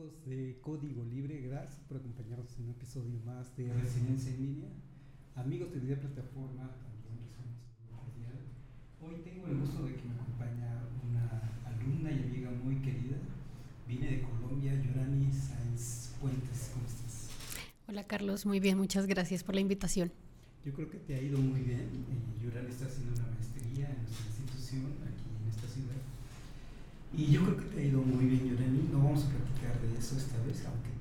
amigos de Código Libre, gracias por acompañarnos en un episodio más de Resiliencia en Línea. Amigos de Vida Plataforma, también les un saludo cordial. Hoy tengo el gusto de que me acompaña una alumna y amiga muy querida. Viene de Colombia, Yorani Sáenz Puentes. ¿Cómo estás? Hola Carlos, muy bien, muchas gracias por la invitación. Yo creo que te ha ido muy bien. Yorani está haciendo una maestría en nuestra institución aquí en esta ciudad. Y yo creo que te ha ido muy bien, Yorani. No vamos a platicar de eso esta vez, aunque